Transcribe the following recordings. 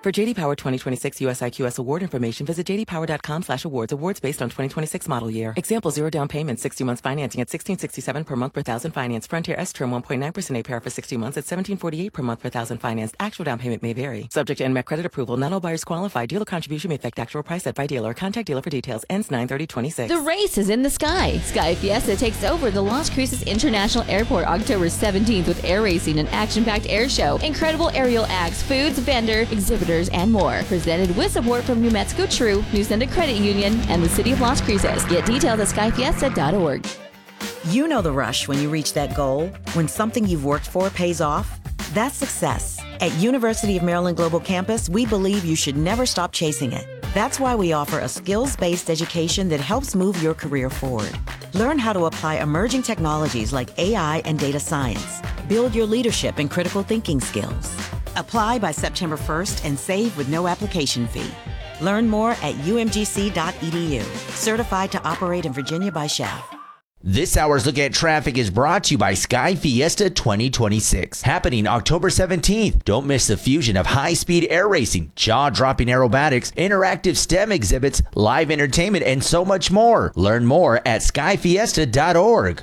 For JD Power 2026 USIQS award information, visit jdpower.com/awards. Awards based on 2026 model year. Example: 0 down payment, 60 months financing at $1,667 per month per thousand finance. Frontier S term 1.9% APR for 60 months at $1,748 per month per thousand financed. Actual down payment may vary. Subject to NMET credit approval. Not all buyers qualify. Dealer contribution may affect actual price set by dealer. Contact dealer for details. Ends 9/30/26. The race is in the sky. Sky Fiesta takes over the Las Cruces International Airport October 17th with air racing and action-packed air show, incredible aerial acts, foods, vendor, exhibitors, and more. Presented with support from New Mexico True, New Senda Credit Union, and the City of Las Cruces. Get details at skyfiesta.org. You know the rush when you reach that goal, when something you've worked for pays off. That's success. At University of Maryland Global Campus, we believe you should never stop chasing it. That's why we offer a skills-based education that helps move your career forward. Learn how to apply emerging technologies like AI and data science. Build your leadership and critical thinking skills. Apply by September 1st and save with no application fee. Learn more at umgc.edu. Certified to operate in Virginia by Chef. This hour's Look at Traffic is brought to you by Sky Fiesta 2026, happening October 17th. Don't miss the fusion of high-speed air racing, jaw-dropping aerobatics, interactive STEM exhibits, live entertainment, and so much more. Learn more at skyfiesta.org.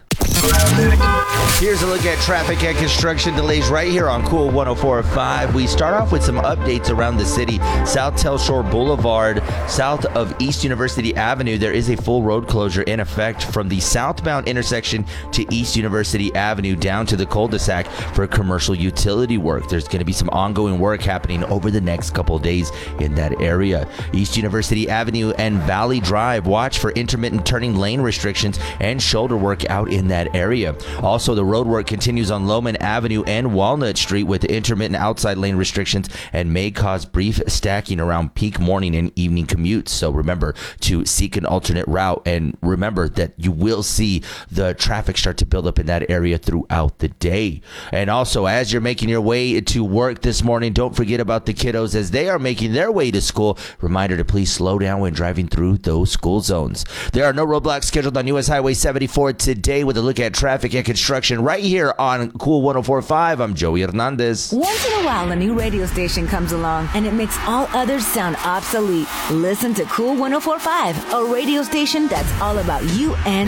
Here's a look at traffic and construction delays right here on Cool 104.5. We start off with some updates around the city. South Telshore Boulevard, south of East University Avenue, there is a full road closure in effect from the southbound intersection to East University Avenue down to the cul-de-sac for commercial utility work. There's going to be some ongoing work happening over the next couple of days in that area. East University Avenue and Valley Drive, watch for intermittent turning lane restrictions and shoulder work out in that area. Also, the road work continues on Lohman Avenue and Walnut Street with intermittent outside lane restrictions and may cause brief stacking around peak morning and evening commutes. So remember to seek an alternate route, and remember that you will see the traffic start to build up in that area throughout the day. And also, as you're making your way to work this morning, don't forget about the kiddos as they are making their way to school. Reminder to please slow down when driving through those school zones. There are no roadblocks scheduled on US Highway 74 today. With a look at traffic and construction right here on Cool 104.5. I'm Joey Hernandez. Once in a while, a new radio station comes along and it makes all others sound obsolete. Listen to Cool 104.5, a radio station that's all about you and